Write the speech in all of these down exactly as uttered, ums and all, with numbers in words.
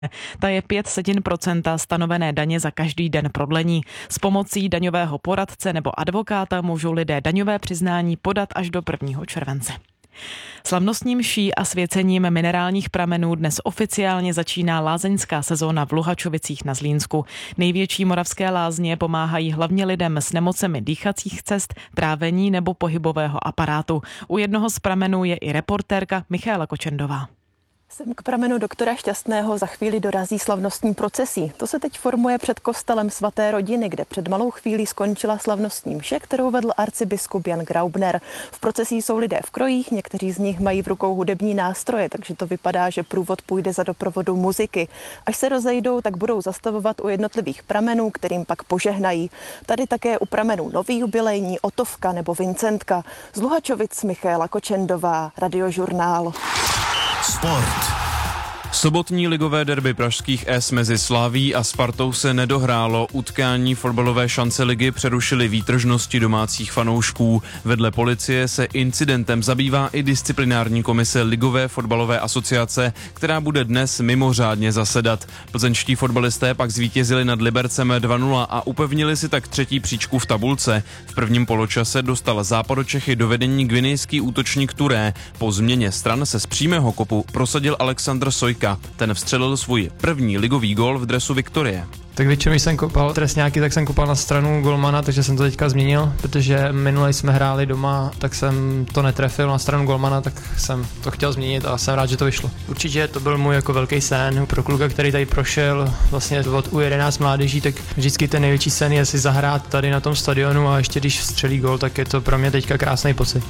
Ta je pět setin procenta stanovené daně za každý den prodlení. S pomocí daňového poradce nebo advokáta můžou lidé daňové přiznání podat až do prvního července. Slavnostním mší a svěcením minerálních pramenů dnes oficiálně začíná lázeňská sezóna v Luhačovicích na Zlínsku. Největší moravské lázně pomáhají hlavně lidem s nemocemi dýchacích cest, trávení nebo pohybového aparátu. U jednoho z pramenů je i reportérka Michaela Kočendová. Sem k pramenu doktora Šťastného za chvíli dorazí slavnostní procesí. To se teď formuje před kostelem svaté rodiny, kde před malou chvílí skončila slavnostní mše, kterou vedl arcibiskup Jan Graubner. V procesí jsou lidé v krojích, někteří z nich mají v rukou hudební nástroje, takže to vypadá, že průvod půjde za doprovodu muziky. Až se rozejdou, tak budou zastavovat u jednotlivých pramenů, kterým pak požehnají. Tady také u pramenů Nový jubilejní, Otovka nebo Vincentka. Z Luhačovic Michaela Kočendová, Radiožurnál. Sport. Sobotní ligové derby pražských S mezi Slaví a Spartou se nedohrálo. Utkání fotbalové šance ligy přerušily výtržnosti domácích fanoušků. Vedle policie se incidentem zabývá i disciplinární komise Ligové fotbalové asociace, která bude dnes mimořádně zasedat. Plzeňští fotbalisté pak zvítězili nad Libercem dva nula a upevnili si tak třetí příčku v tabulce. V prvním poločase dostal Západočechy do vedení guinejský útočník Touré. Po změně stran se z přímého kopu prosadil Alexandr Sojka. Ten vstřelil svůj první ligový gól v dresu Viktorie. Tak většinou, když jsem kopal trestňáky, tak jsem kopal na stranu golmana, takže jsem to teďka změnil, protože minule jsme hráli doma, tak jsem to netrefil na stranu golmana, tak jsem to chtěl změnit a jsem rád, že to vyšlo. Určitě to byl můj jako velký sen pro kluka, který tady prošel vlastně od U jedenáct mládeží, tak vždycky ten největší sen je si zahrát tady na tom stadionu a ještě když vstřelí gól, tak je to pro mě teďka krásný pocit.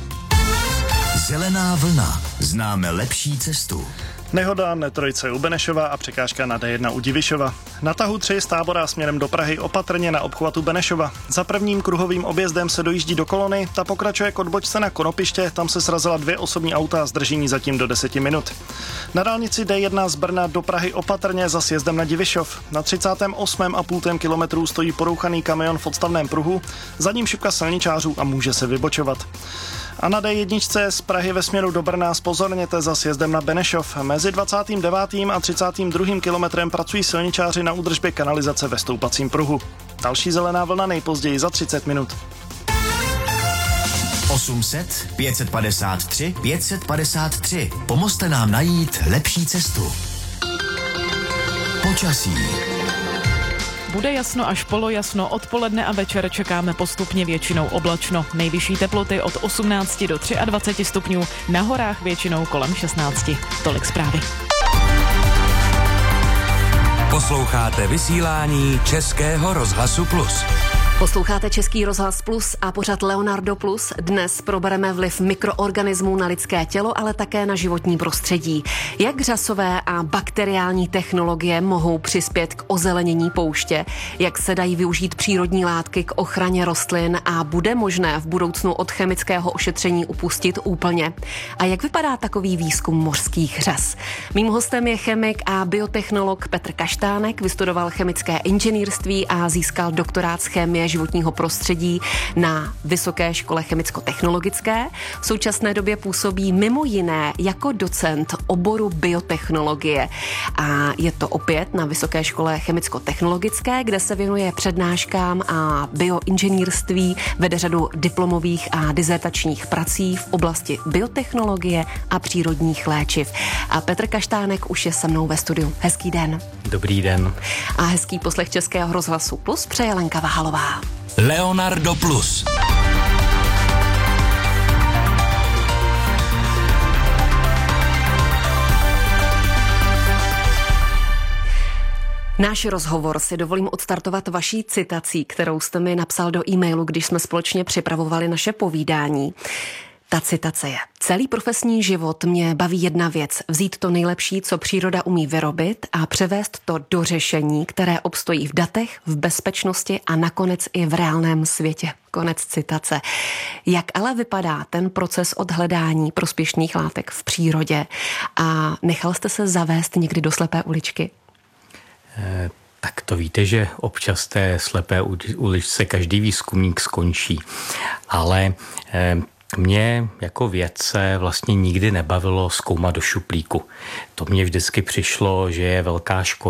Zelená vlna. Známe lepší cestu. Nehoda na trojce u Benešova a překážka na D jedna u Divišova. Na tahu tři z Tábora směrem do Prahy opatrně na obchvatu Benešova. Za prvním kruhovým objezdem se dojíždí do kolony, ta pokračuje k odbočce na Konopiště, tam se srazila dvě osobní auta a zdržení zatím do deseti minut. Na dálnici D jedna z Brna do Prahy opatrně za sjezdem na Divišov. Na třicátém osmém a půl kilometru stojí porouchaný kamion v odstavném pruhu, za ním šipka silničářů a může se vybočovat. A na D jedna z Prahy ve směru do Brna zpozorněte za sjezdem na Benešov. Mezi dvacátým devátým a třicátým druhým kilometrem pracují silničáři na údržbě kanalizace ve stoupacím pruhu. Další zelená vlna nejpozději za třicet minut. osm set, pět padesát tři, pět padesát tři. Pomozte nám najít lepší cestu. Počasí. Bude jasno až polojasno, odpoledne a večer čekáme postupně většinou oblačno. Nejvyšší teploty od osmnácti do dvaceti třech stupňů, na horách většinou kolem šestnácti. Tolik zprávy. Posloucháte vysílání Českého rozhlasu Plus. Posloucháte Český rozhlas Plus a pořad Leonardo Plus. Dnes probereme vliv mikroorganismů na lidské tělo, ale také na životní prostředí. Jak řasové a bakteriální technologie mohou přispět k ozelenění pouště, jak se dají využít přírodní látky k ochraně rostlin a bude možné v budoucnu od chemického ošetření upustit úplně. A jak vypadá takový výzkum mořských řas? Mým hostem je chemik a biotechnolog Petr Kaštánek, vystudoval chemické inženýrství a získal doktorát z chemie životního prostředí na Vysoké škole chemicko-technologické. V současné době působí mimo jiné jako docent oboru biotechnologie. A je to opět na Vysoké škole chemicko-technologické, kde se věnuje přednáškám a bioinženýrství, vede řadu diplomových a dizertačních prací v oblasti biotechnologie a přírodních léčiv. A Petr Kaštánek už je se mnou ve studiu. Hezký den. Dobrý den. A hezký poslech Českého rozhlasu Plus přeje Lenka Vahalová. Leonardo Plus. Náš rozhovor si dovolím odstartovat vaší citací, kterou jste mi napsal do e-mailu, když jsme společně připravovali naše povídání. Ta citace je: celý profesní život mě baví jedna věc, vzít to nejlepší, co příroda umí vyrobit a převést to do řešení, které obstojí v datech, v bezpečnosti a nakonec i v reálném světě. Konec citace. Jak ale vypadá ten proces od hledání prospěšných látek v přírodě a nechal jste se zavést někdy do slepé uličky? E, tak to víte, že občas té slepé uličce každý výzkumník skončí. Ale e, Mě jako vědce vlastně nikdy nebavilo zkoumat do šuplíku. To mně vždycky přišlo, že je velká škoda,